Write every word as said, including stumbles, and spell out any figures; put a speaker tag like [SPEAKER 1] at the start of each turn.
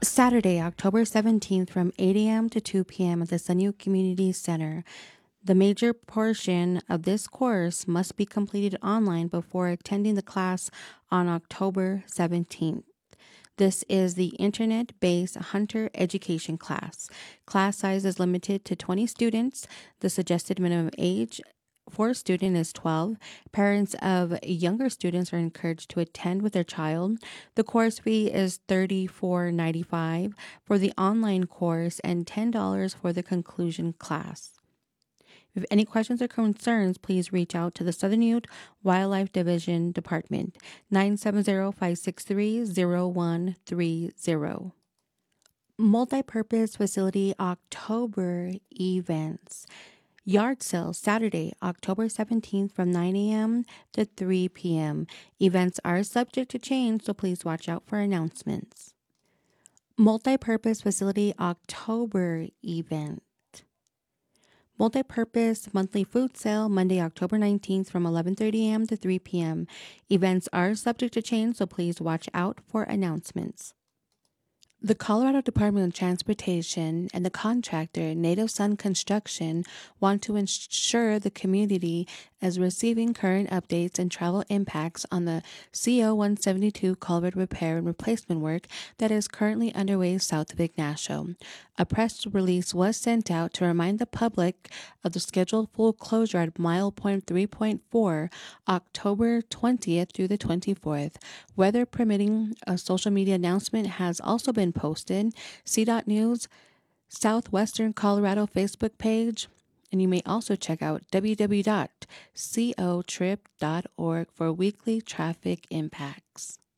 [SPEAKER 1] Saturday, October seventeenth from eight a.m. to two p.m. at the Sunny Community Center. The major portion of this course must be completed online before attending the class on October seventeenth. This is the internet-based Hunter Education class. Class size is limited to twenty students. The suggested minimum age for a student is twelve. Parents of younger students are encouraged to attend with their child. The course fee is thirty-four dollars and ninety-five cents for the online course and ten dollars for the conclusion class. If you have any questions or concerns, please reach out to the Southern Ute Wildlife Division Department, nine seven zero, five six three, zero one three zero. Multipurpose Facility October Events. Yard sale Saturday, October seventeenth from nine a.m. to three p.m. Events are subject to change, so please watch out for announcements. Multipurpose Facility October Event. Multipurpose Monthly Food Sale Monday, October nineteenth from eleven thirty a.m. to three p.m. Events are subject to change, so please watch out for announcements. The Colorado Department of Transportation and the contractor Native Sun Construction want to ensure the community is receiving current updates and travel impacts on the C O one seventy-two culvert repair and replacement work that is currently underway south of Ignacio. A press release was sent out to remind the public of the scheduled full closure at mile point three point four, October twentieth through the twenty-fourth. Weather permitting, a social media announcement has also been posted. C dot News Southwestern Colorado Facebook page, and you may also check out w w w dot co trip dot org for weekly traffic impacts.